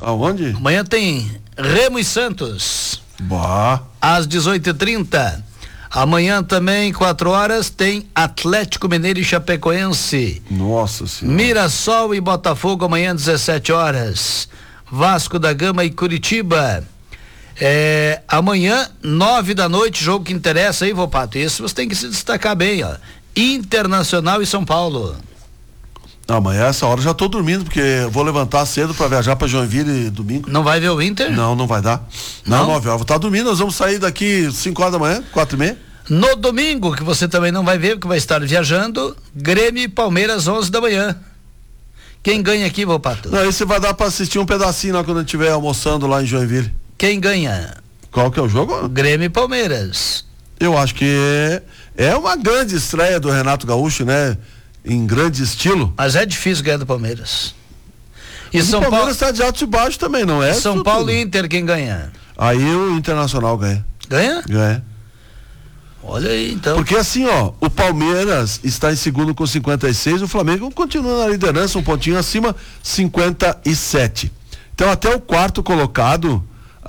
Aonde? Amanhã tem Remo e Santos. Bah. Às 18h30. Amanhã também, 4h, tem Atlético Mineiro e Chapecoense. Nossa Senhora. Mirassol e Botafogo amanhã, 17h. Vasco da Gama e Curitiba. Amanhã, 9h, jogo que interessa aí, Volpato. Esse você tem que se destacar bem, ó. Internacional e São Paulo. Amanhã, essa hora, já tô dormindo, porque eu vou levantar cedo pra viajar pra Joinville domingo. Não vai ver o Inter? Não vai dar. Não, 9 horas. Vou estar dormindo, nós vamos sair daqui 5h da manhã, 4h30. No domingo, que você também não vai ver, porque vai estar viajando, Grêmio e Palmeiras, 11 da manhã. Quem ganha aqui, Volpato? Não, aí você vai dar pra assistir um pedacinho lá quando eu estiver almoçando lá em Joinville. Quem ganha? Qual que é o jogo? Grêmio e Palmeiras. Eu acho que é uma grande estreia do Renato Gaúcho, né? Em grande estilo. Mas é difícil ganhar do Palmeiras. E São o Palmeiras Paulo está de alto e baixo também, não é? São Paulo e Inter, quem ganha? Aí o Internacional ganha. Ganha? Ganha. Olha aí, então. Porque assim, ó, o Palmeiras está em segundo com 56, o Flamengo continua na liderança, um pontinho acima, 57. Então até o quarto colocado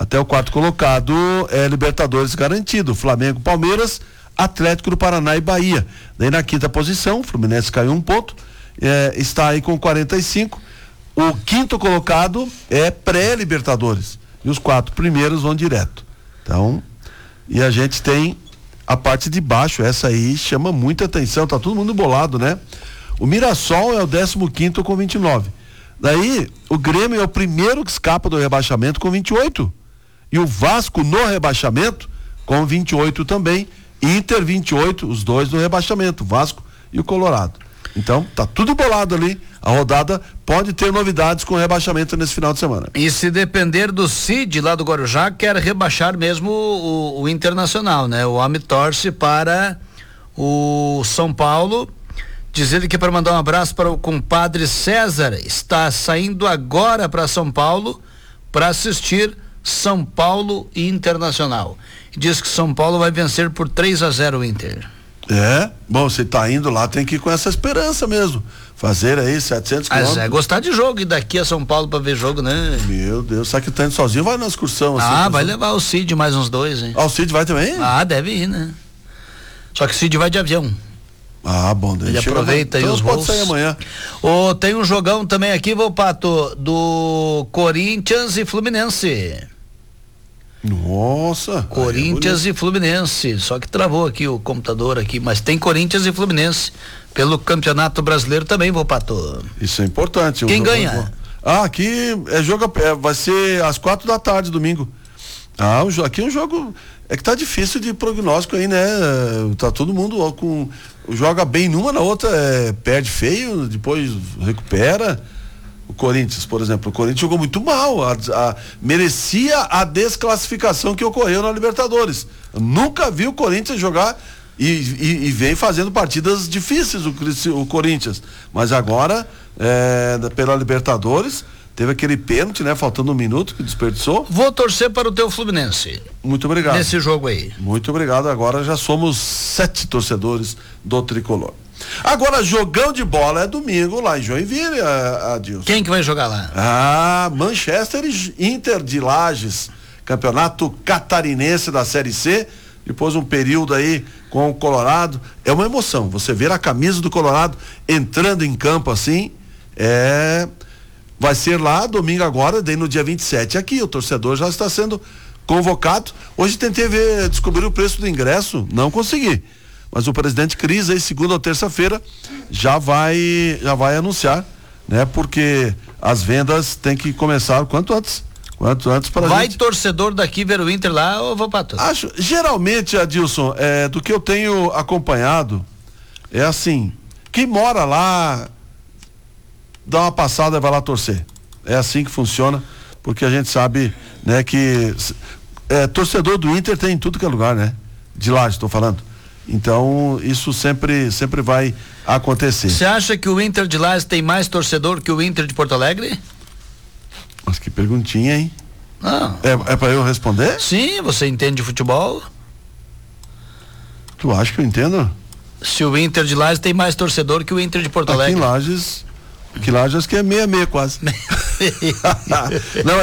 é Libertadores garantido. Flamengo, Palmeiras, Atlético do Paraná e Bahia. Daí na quinta posição, o Fluminense caiu um ponto, está aí com 45. O quinto colocado é pré-Libertadores. E os 4 primeiros vão direto. Então, e a gente tem a parte de baixo, essa aí chama muita atenção, tá todo mundo bolado, né? O Mirassol é o 15º com 29. Daí, o Grêmio é o primeiro que escapa do rebaixamento com 28. E o Vasco no rebaixamento com 28 também. Inter 28, os dois no rebaixamento, o Vasco e o Colorado. Então, tá tudo bolado ali. A rodada pode ter novidades com o rebaixamento nesse final de semana. E se depender do Cid lá do Guarujá, quer rebaixar mesmo o Internacional, né? O homem torce para o São Paulo, dizendo que para mandar um abraço para o compadre César, está saindo agora para São Paulo para assistir São Paulo e Internacional. Diz que São Paulo vai vencer por 3-0 o Inter. Bom, você tá indo lá, tem que ir com essa esperança mesmo. Fazer aí 700 quilômetros. Mas gostar de jogo, e daqui a São Paulo pra ver jogo, né? Meu Deus, sabe que tá indo sozinho, vai na excursão assim. Vai levar o Cid mais uns 2, hein? O Cid vai também? Deve ir, né? Só que o Cid vai de avião. Bom, daí ele aproveita aí os voos. Pode sair amanhã. Tem um jogão também aqui, Volpato, do Corinthians e Fluminense. Nossa. Corinthians e Fluminense, só que travou aqui o computador aqui, mas tem Corinthians e Fluminense pelo Campeonato Brasileiro também, Volpato. Isso é importante. Quem ganha? Aqui vai ser às 4h domingo. Aqui é um jogo, é que tá difícil de prognóstico aí, né? Tá todo mundo joga bem numa, na outra perde feio, depois recupera. O Corinthians, por exemplo, o Corinthians jogou muito mal, merecia a desclassificação que ocorreu na Libertadores. Eu nunca vi o Corinthians jogar e vem fazendo partidas difíceis o Corinthians, mas agora pela Libertadores teve aquele pênalti, né? Faltando 1 minuto que desperdiçou. Vou torcer para o teu Fluminense. Muito obrigado. Nesse jogo aí. Muito obrigado, agora já somos 7 torcedores do Tricolor. Agora, jogão de bola é domingo lá em Joinville, Adilson. Quem que vai jogar lá? Manchester e Inter de Lages, campeonato catarinense da Série C, depois um período aí com o Colorado, é uma emoção, você ver a camisa do Colorado entrando em campo assim, vai ser lá domingo agora, daí no dia 27 aqui, o torcedor já está sendo convocado. Hoje tentei descobrir o preço do ingresso, não consegui. Mas o presidente Cris aí segunda ou terça-feira já vai anunciar, né? Porque as vendas têm que começar quanto antes para vai gente... torcedor daqui ver o Inter lá ou vou para tudo? Geralmente, Adilson, do que eu tenho acompanhado, é assim, quem mora lá dá uma passada e vai lá torcer. É assim que funciona, porque a gente sabe, né, que torcedor do Inter tem em tudo que é lugar, né? De lá estou falando. Então, isso sempre vai acontecer. Você acha que o Inter de Lages tem mais torcedor que o Inter de Porto Alegre? Mas que perguntinha, hein? É para eu responder? Sim, você entende de futebol? Tu acha que eu entendo? Se o Inter de Lages tem mais torcedor que o Inter de Porto Alegre. Aqui em Lages que é 6-6 quase. Não,